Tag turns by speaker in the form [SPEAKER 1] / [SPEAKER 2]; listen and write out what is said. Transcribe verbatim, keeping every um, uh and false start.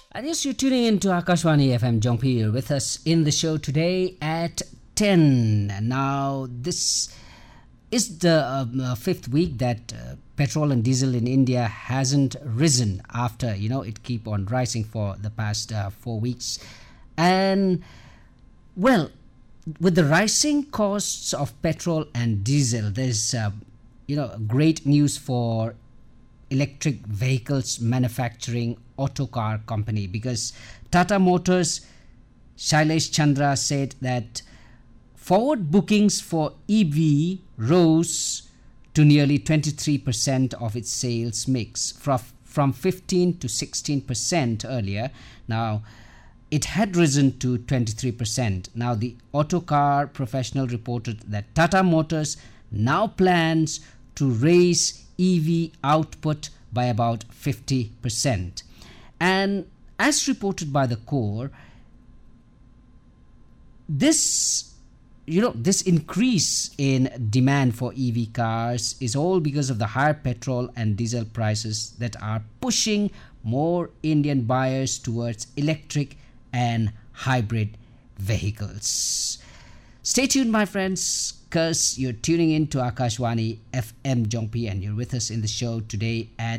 [SPEAKER 1] And yes, you're tuning in to Akashwani F M. Jongpi here with us in the show today at ten. Now, this is the um, uh, fifth week that uh, petrol and diesel in India hasn't risen after, you know, it keep on rising for the past uh, four weeks. And, well, with the rising costs of petrol and diesel, there's, uh, you know, great news for electric vehicles manufacturing auto car company, because Tata Motors Shailesh Chandra said that forward bookings for E V rose to nearly twenty-three percent of its sales mix from from fifteen to sixteen percent earlier. Now it had risen to twenty-three percent. Now the auto car professional reported that Tata Motors now plans to raise E V output by about fifty percent. And as reported by the core, this, you know, this increase in demand for E V cars is all because of the higher petrol and diesel prices that are pushing more Indian buyers towards electric and hybrid vehicles. Stay tuned, my friends, because you're tuning in to Akashwani F M Jongpi and you're with us in the show today at